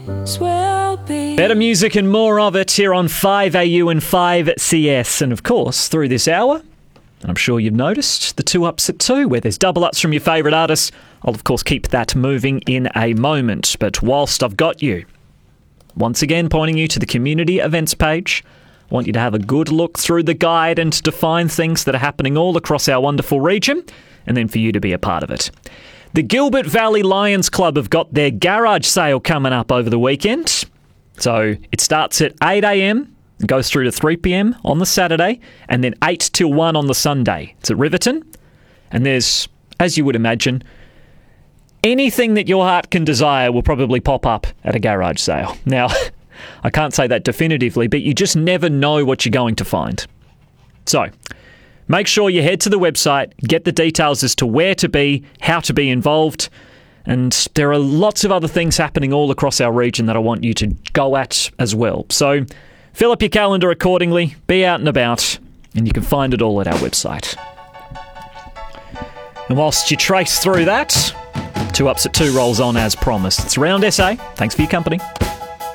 Better music and more of it here on 5AU and 5CS. And of course, through this hour, and I'm sure you've noticed, the 2 Ups at 2, where there's double ups from your favourite artists. I'll of course keep that moving in a moment. But whilst I've got you, once again pointing you to the community events page, I want you to have a good look through the guide and to define things that are happening all across our wonderful region, and then for you to be a part of it. The Gilbert Valley Lions Club have got their garage sale coming up over the weekend. So it starts at 8 a.m, and goes through to 3 p.m. on the Saturday, and then 8 till 1 on the Sunday. It's at Riverton, and there's, as you would imagine, anything that your heart can desire will probably pop up at a garage sale. Now, I can't say that definitively, but you just never know what you're going to find. So, make sure you head to the website, get the details as to where to be, how to be involved, and there are lots of other things happening all across our region that I want you to go at as well. So, fill up your calendar accordingly, be out and about, and you can find it all at our website. And whilst you trace through that, 2 Ups at 2 rolls on as promised. It's Round SA. Thanks for your company.